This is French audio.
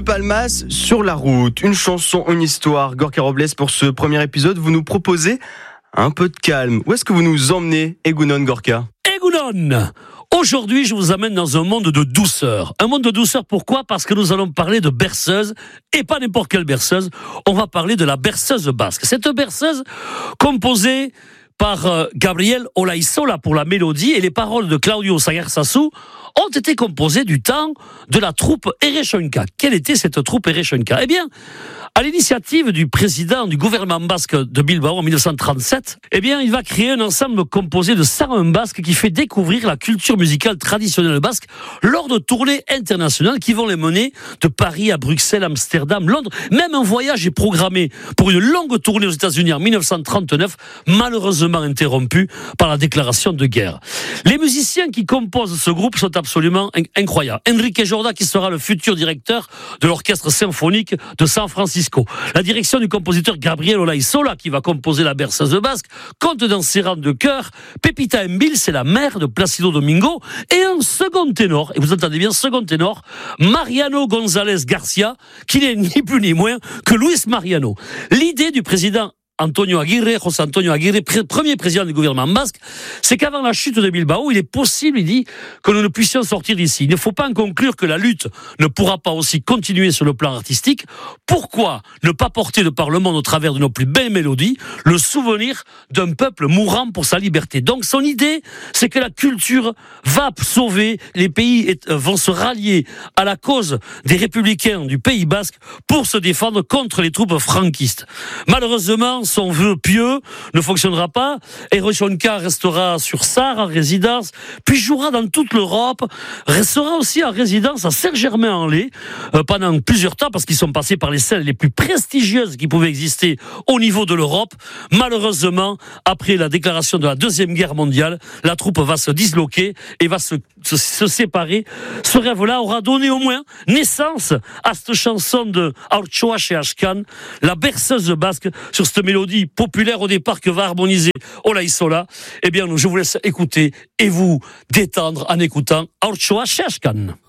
Palmas sur la route. Une chanson, une histoire. Gorka Robles, pour ce premier épisode, vous nous proposez un peu de calme. Où est-ce que vous nous emmenez, Egunon Gorka ? Egunon! Aujourd'hui, je vous amène dans un monde de douceur. Un monde de douceur, pourquoi ? Parce que nous allons parler de berceuse, et pas n'importe quelle berceuse. On va parler de la berceuse basque. Cette berceuse, composée par Gabriel Olaizola pour la mélodie, et les paroles de Claudio Sagarsasu ont été composées du temps de la troupe Erechonka. Quelle était cette troupe Erechonka ? Eh bien, à l'initiative du président du gouvernement basque de Bilbao en 1937, eh bien, il va créer un ensemble composé de 101 basques qui fait découvrir la culture musicale traditionnelle basque lors de tournées internationales qui vont les mener de Paris à Bruxelles, Amsterdam, Londres. Même un voyage est programmé pour une longue tournée aux États-Unis en 1939, malheureusement interrompu par la déclaration de guerre. Les musiciens qui composent ce groupe sont absolument incroyables. Enrique Jorda, qui sera le futur directeur de l'orchestre symphonique de San Francisco. La direction du compositeur Gabriel Olaizola, qui va composer la berceuse basque, compte dans ses rangs de chœur Pepita Embil, c'est la mère de Placido Domingo, et un second ténor, et vous entendez bien, second ténor, Mariano González Garcia, qui n'est ni plus ni moins que Luis Mariano. L'idée du président José Antonio Aguirre, premier président du gouvernement basque, c'est qu'avant la chute de Bilbao, il est possible, il dit, que nous ne puissions sortir d'ici. Il ne faut pas en conclure que la lutte ne pourra pas aussi continuer sur le plan artistique. Pourquoi ne pas porter de par le monde, au travers de nos plus belles mélodies, le souvenir d'un peuple mourant pour sa liberté? Donc son idée, c'est que la culture va sauver, les pays vont se rallier à la cause des républicains du Pays basque pour se défendre contre les troupes franquistes. Malheureusement, son vœu pieux ne fonctionnera pas. Erechonka restera sur Sarre en résidence, puis jouera dans toute l'Europe, restera aussi en résidence à Saint-Germain-en-Laye pendant plusieurs temps, parce qu'ils sont passés par les scènes les plus prestigieuses qui pouvaient exister au niveau de l'Europe. Malheureusement, après la déclaration de la Deuxième Guerre mondiale, la troupe va se disloquer et va se séparer. Ce rêve-là aura donné au moins naissance à cette chanson de Haurtxoa Seaskan, la berceuse basque, sur cette mélodie populaire au départ que va harmoniser Olaizola. Eh bien, je vous laisse écouter et vous détendre en écoutant Haurtxoa Seaskan.